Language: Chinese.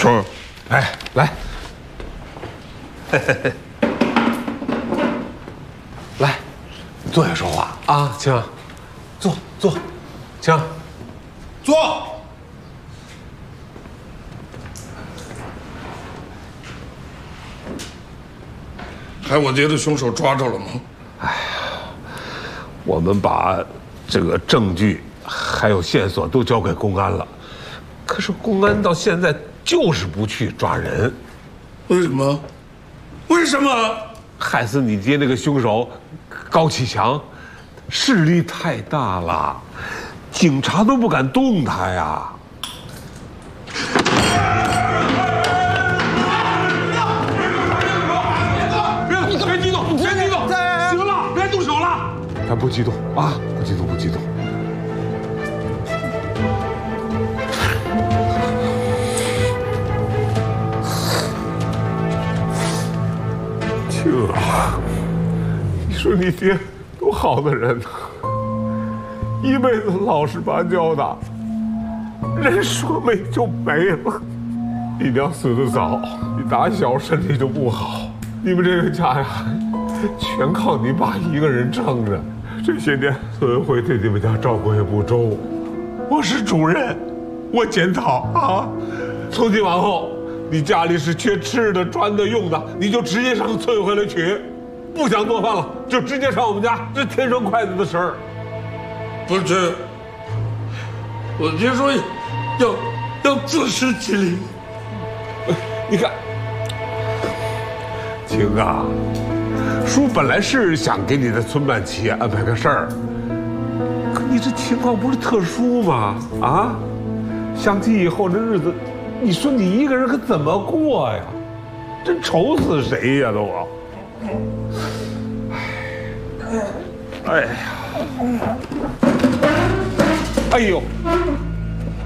是， 哎，来，来，坐下说话啊，青，坐，青，坐。 还我爹的凶手抓着了吗？ 我们把这个证据还有线索都交给公安了，可是公安到现在就是不去抓人。 为什么？为什么？ 害死你爹那个凶手高启强，势力太大了，警察都不敢动他呀。别激动，行了，别动手了。咱不激动啊，不激动。青啊，你说你爹多好的人呢，一辈子老实巴交的，人说没就没了。你娘死得早，你打小身体就不好，你们这个家呀，全靠你爸一个人撑着。这些年村委会对你们家照顾也不周，我是主任，我检讨啊。从今往后，你家里是缺吃的、穿的、用的，你就直接上村委会来取。不想做饭了，就直接上我们家，这天生筷子的事儿。 不是，我爹说要自食其力。 你看，青啊，叔本来是想给你的村办企业安排个事儿，可你这情况不是特殊吗？啊，想起以后这日子，你说你一个人可怎么过呀？真愁死谁呀都啊！哎呀，哎呦！